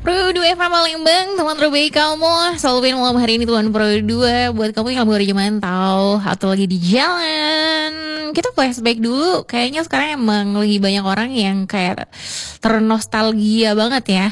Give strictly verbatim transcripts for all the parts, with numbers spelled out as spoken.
Pro dua F M Palembang, teman terbaik kamu. Selalu pengen malam hari ini Tuan Pro dua. Buat kamu yang baru aja mantau atau lagi di jalan, kita flashback dulu. Kayaknya sekarang emang lagi banyak orang yang kayak ternostalgia banget ya.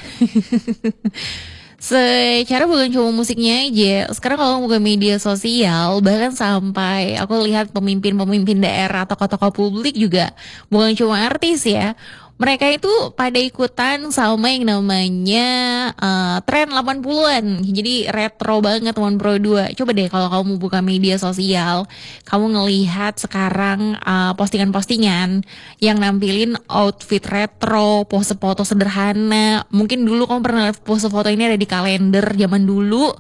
Secara bukan cuma musiknya aja. Sekarang kalau buka media sosial, bahkan sampai aku lihat pemimpin-pemimpin daerah, tokoh-tokoh publik juga, bukan cuma artis ya, mereka itu pada ikutan sama yang namanya uh, tren delapan puluhan. Jadi retro banget teman Pro dua. Coba deh kalau kamu buka media sosial, kamu ngelihat sekarang uh, postingan-postingan yang nampilin outfit retro, pose foto sederhana. Mungkin dulu kamu pernah lihat pose foto ini ada di kalender zaman dulu.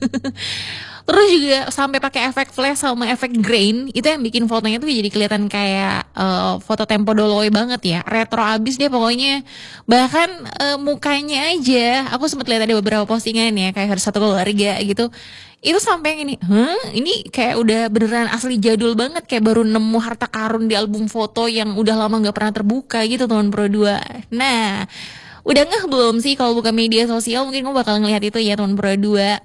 Terus juga sampai pakai efek flash sama efek grain, itu yang bikin fotonya tuh jadi kelihatan kayak uh, foto tempo doloy banget ya, retro abis dia pokoknya. Bahkan uh, mukanya aja, aku sempat lihat ada beberapa postingan ya, kayak harus satu keluarga gitu. Itu sampai yang ini, huh? Ini kayak udah beneran asli jadul banget, kayak baru nemu harta karun di album foto yang udah lama nggak pernah terbuka gitu teman Pro dua. Nah, udah ngeh belum sih kalau buka media sosial? Mungkin kamu bakal ngelihat itu ya teman Pro dua.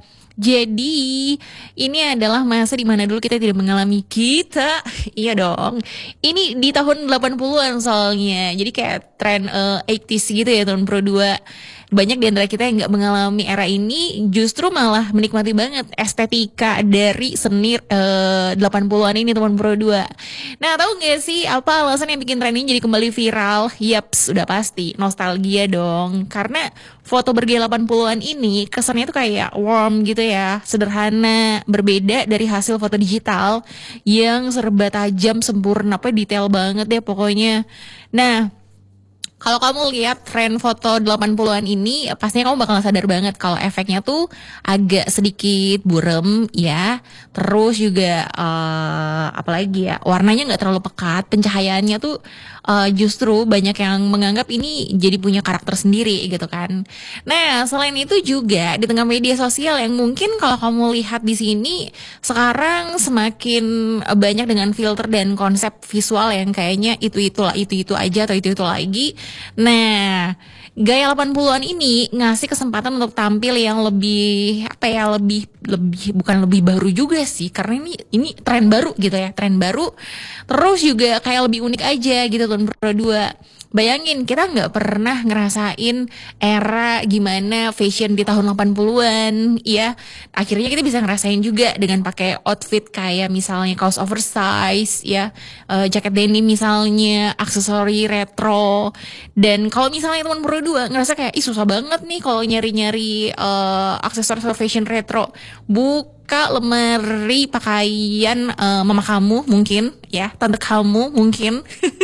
Jadi ini adalah masa dimana dulu kita tidak mengalami kita. Iya dong. Ini di tahun delapan puluhan soalnya. Jadi kayak tren uh, delapan puluhan gitu ya tahun Pro dua. Banyak di antara kita yang gak mengalami era ini, justru malah menikmati banget estetika dari seni uh, delapan puluhan ini teman Pro dua. Nah, tahu gak sih apa alasan yang bikin tren ini jadi kembali viral? Yaps, udah pasti nostalgia dong. Karena foto bergaya delapan puluhan ini kesannya tuh kayak warm gitu ya, sederhana, berbeda dari hasil foto digital yang serba tajam, sempurna, apa detail banget deh pokoknya. Nah, kalau kamu lihat tren foto delapan puluhan ini, pastinya kamu bakal sadar banget kalau efeknya tuh agak sedikit burem ya. Terus juga uh, apalagi ya, warnanya nggak terlalu pekat, pencahayaannya tuh uh, justru banyak yang menganggap ini jadi punya karakter sendiri gitu kan. Nah, selain itu juga di tengah media sosial yang mungkin kalau kamu lihat di sini sekarang semakin banyak dengan filter dan konsep visual yang kayaknya itu-itulah itu-itu aja atau itu-itu lagi. Nah, gaya delapan puluhan ini ngasih kesempatan untuk tampil yang lebih apa ya, lebih lebih bukan lebih baru juga sih, karena ini ini tren baru gitu ya, tren baru. Terus juga kayak lebih unik aja gitu tahun Pro dua. Bayangin kita nggak pernah ngerasain era gimana fashion di tahun delapan puluhan ya. Akhirnya kita bisa ngerasain juga dengan pakai outfit kayak misalnya kaos oversize ya, uh, jaket denim misalnya, aksesori retro. Dan kalau misalnya teman Pro dua ngerasa kayak ih susah banget nih kalau nyari-nyari uh, aksesoris fashion retro, buka lemari pakaian uh, mama kamu mungkin ya, tante kamu mungkin,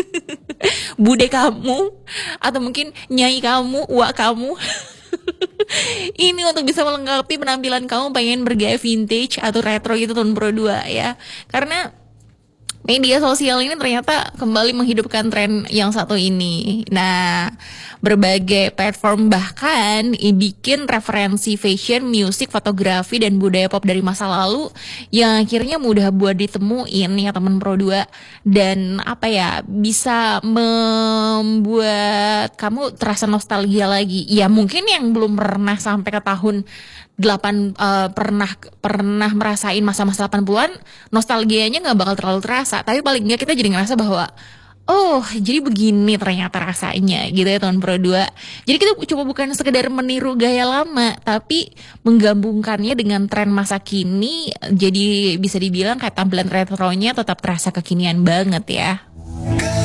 bude kamu, atau mungkin nyai kamu, uak kamu. Ini untuk bisa melengkapi penampilan kamu pengen bergaya vintage atau retro gitu tahun Pro dua ya. Karena media sosial ini ternyata kembali menghidupkan tren yang satu ini. Nah, berbagai platform bahkan bikin referensi fashion, musik, fotografi, dan budaya pop dari masa lalu yang akhirnya mudah buat ditemuin ya teman Pro dua. Dan apa ya, bisa membuat kamu terasa nostalgia lagi. Ya mungkin yang belum pernah sampai ke tahun delapan uh, pernah pernah merasain masa-masa delapan puluhan, nostalgianya nggak bakal terlalu terasa, tapi paling nggak kita jadi ngerasa bahwa oh jadi begini ternyata rasanya gitu ya tahun Pro dua. Jadi kita cuma bukan sekedar meniru gaya lama, tapi menggabungkannya dengan tren masa kini, jadi bisa dibilang kayak tampilan retronya tetap terasa kekinian banget ya.